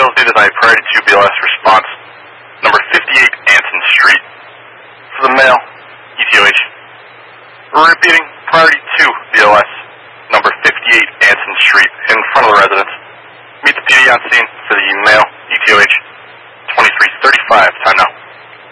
details needed by priority 2 BLS response. Number 58 Anson Street. For the male, ETOH. We're repeating priority 2 BLS. Number 58 Anson Street in front of the residence. Meet the PD on scene for the male, ETOH.